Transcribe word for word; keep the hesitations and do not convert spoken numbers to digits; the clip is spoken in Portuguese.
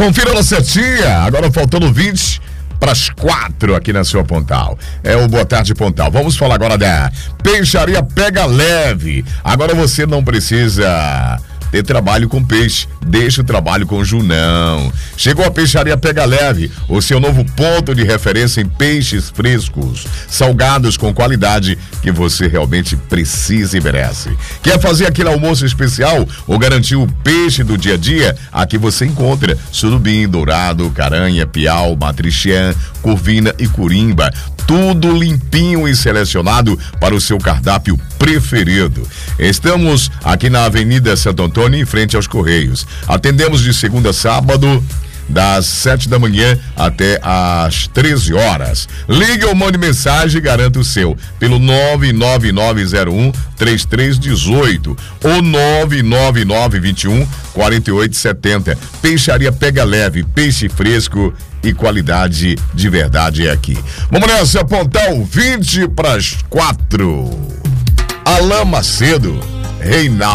Confira na setinha, agora faltando vinte para as quatro aqui na sua Pontal. É o Boa Tarde Pontal. Vamos falar agora da Peixaria Pega Leve. Agora você não precisa ter trabalho com peixe, deixa o trabalho com o Junão. Chegou a Peixaria Pega Leve, o seu novo ponto de referência em peixes frescos, salgados com qualidade que você realmente precisa e merece. Quer fazer aquele almoço especial ou garantir o peixe do dia a dia? Aqui você encontra surubim, dourado, caranha, piau, matriciã, corvina e curimba. Tudo limpinho e selecionado para o seu cardápio preferido. Estamos aqui na Avenida Santo Antônio, em frente aos Correios. Atendemos de segunda a sábado, das sete da manhã até às treze horas. Ligue ou mande mensagem e garanta o seu pelo nove nove nove zero um três três um oito ou nove nove nove dois um quatro oito sete zero. Peixaria Pega Leve, peixe fresco e qualidade de verdade é aqui. Vamos nessa, Pontal, vinte para as quatro. Alain Macedo, Reinaldo.